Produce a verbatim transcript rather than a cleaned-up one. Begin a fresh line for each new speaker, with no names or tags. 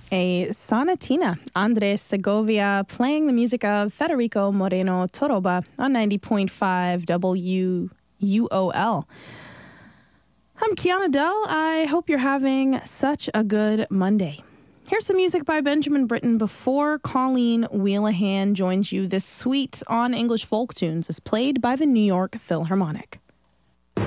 a sonatina, Andres Segovia, playing the music of Federico Moreno Toroba on ninety point five W U O L. I'm Kiana Dell. I hope you're having such a good Monday. Here's some music by Benjamin Britten before Colleen Wheelahan joins you. This suite on English folk tunes is played by the New York Philharmonic.